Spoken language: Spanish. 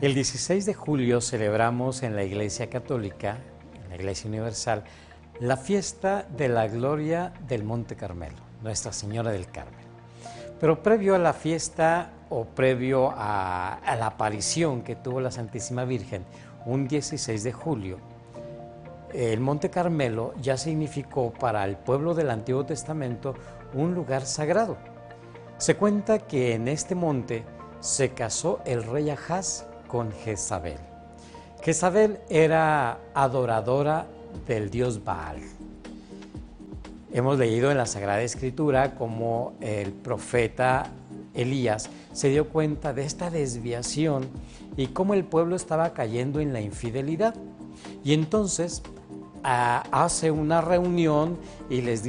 El 16 de julio celebramos en la Iglesia Católica, en la Iglesia Universal, la fiesta de la gloria del Monte Carmelo, Nuestra Señora del Carmen. Pero previo a la fiesta o previo a la aparición que tuvo la Santísima Virgen, un 16 de julio, el Monte Carmelo ya significó para el pueblo del Antiguo Testamento un lugar sagrado. Se cuenta que en este monte se casó el rey Ahaz con Jezabel. Jezabel era adoradora del dios Baal. Hemos leído en la Sagrada Escritura cómo el profeta Elías se dio cuenta de esta desviación y cómo el pueblo estaba cayendo en la infidelidad. Y entonces hace una reunión y les dice: